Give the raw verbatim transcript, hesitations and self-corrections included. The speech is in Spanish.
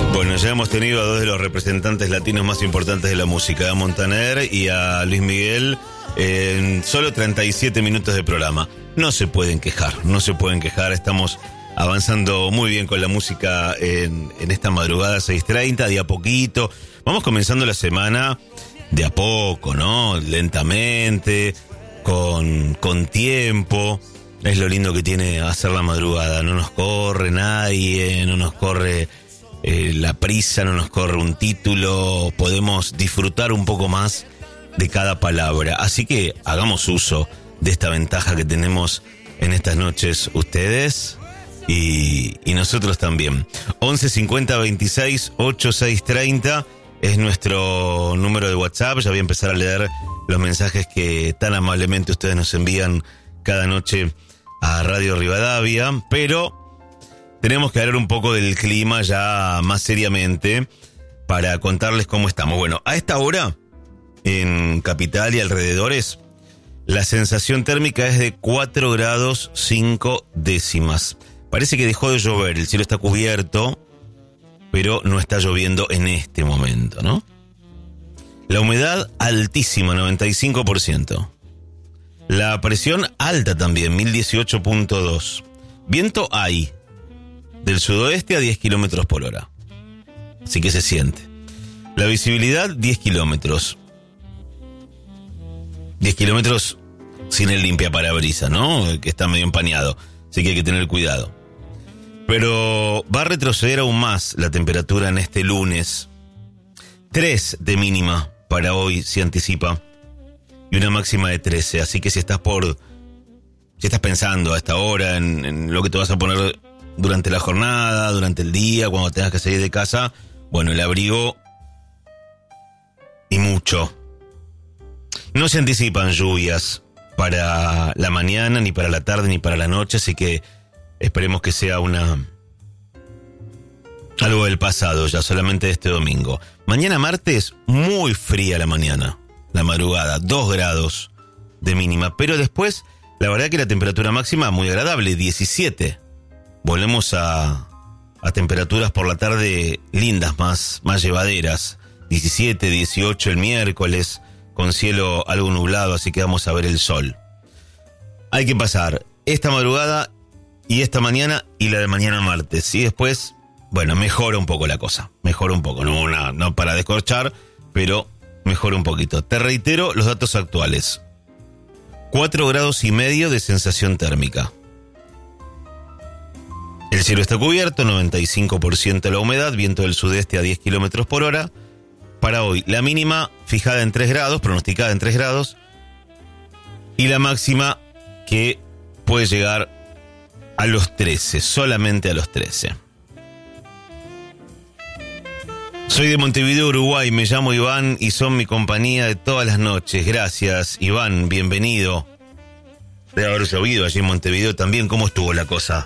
Bueno, ya hemos tenido a dos de los representantes latinos más importantes de la música, a Montaner y a Luis Miguel, en solo treinta y siete minutos de programa. No se pueden quejar, no se pueden quejar, estamos avanzando muy bien con la música en, en esta madrugada seis treinta, de a poquito. Vamos comenzando la semana de a poco, ¿no? Lentamente, con, con tiempo. Es lo lindo que tiene hacer la madrugada. No nos corre nadie, no nos corre eh, la prisa, no nos corre un título. Podemos disfrutar un poco más de cada palabra. Así que hagamos uso de esta ventaja que tenemos en estas noches ustedes y, y nosotros también. once cincuenta veintiséis ochenta y seis treinta es nuestro número de WhatsApp. Ya voy a empezar a leer los mensajes que tan amablemente ustedes nos envían cada noche a Radio Rivadavia, pero tenemos que hablar un poco del clima ya más seriamente para contarles cómo estamos. Bueno, a esta hora, en Capital y alrededores, la sensación térmica es de cuatro grados cinco décimas. Parece que dejó de llover, el cielo está cubierto, pero no está lloviendo en este momento, ¿no? La humedad altísima, noventa y cinco por ciento. La presión alta también, mil dieciocho punto dos. Viento hay, del sudoeste a diez kilómetros por hora. Así que se siente. La visibilidad, diez kilómetros. diez kilómetros sin el limpiaparabrisas, ¿no? Que está medio empañado. Así que hay que tener cuidado. Pero va a retroceder aún más la temperatura en este lunes. tres de mínima para hoy se anticipa. Y una máxima de trece, así que si estás por, si estás pensando a esta hora en, en lo que te vas a poner durante la jornada, durante el día, cuando tengas que salir de casa, bueno, el abrigo y mucho. No se anticipan lluvias para la mañana, ni para la tarde, ni para la noche, así que esperemos que sea una algo del pasado, ya solamente este domingo. Mañana martes, muy fría la mañana. La madrugada, dos grados de mínima, pero después, la verdad que la temperatura máxima muy agradable, diecisiete. Volvemos a, a temperaturas por la tarde lindas, más, más llevaderas, diecisiete, dieciocho el miércoles, con cielo algo nublado, así que vamos a ver el sol. Hay que pasar esta madrugada y esta mañana y la de mañana martes, y después, bueno, mejora un poco la cosa, mejora un poco, no, no, no para descorchar, pero mejora un poquito. Te reitero los datos actuales. cuatro grados y medio de sensación térmica. El cielo está cubierto, noventa y cinco por ciento la humedad, viento del sudeste a diez kilómetros por hora. Para hoy, la mínima fijada en tres grados, pronosticada en tres grados. Y la máxima que puede llegar a los trece, solamente a los trece. Soy de Montevideo, Uruguay, me llamo Iván y son mi compañía de todas las noches. Gracias, Iván, bienvenido. Debe haber llovido allí en Montevideo también. ¿Cómo estuvo la cosa